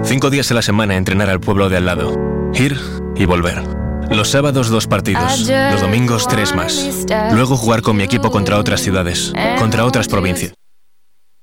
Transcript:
5 días a la semana a entrenar al pueblo de al lado. Ir y volver. Los sábados 2 partidos, los domingos 3 más. Luego jugar con mi equipo contra otras ciudades, contra otras provincias.